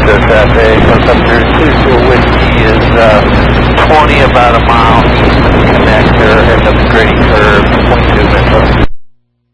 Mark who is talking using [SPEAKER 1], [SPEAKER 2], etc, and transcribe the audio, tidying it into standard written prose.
[SPEAKER 1] Delta Cafe, goes up there, Clearfield Whiskey is 20, about a mile